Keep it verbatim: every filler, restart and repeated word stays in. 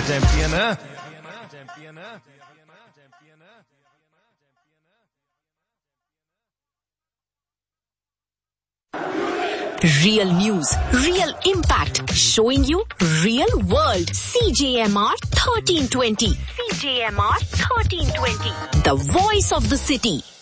Champion है. Real news, real impact, showing you real world. C J M R thirteen twenty. C J M R thirteen twenty. The voice of the city.